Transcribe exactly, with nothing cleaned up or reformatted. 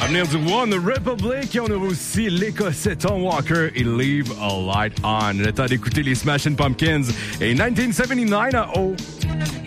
À venir du One Republic, on a aussi l'Écossais Tom Walker et Leave a Light On. Le temps d'écouter les Smashing Pumpkins et dix-neuf soixante-dix-neuf à O.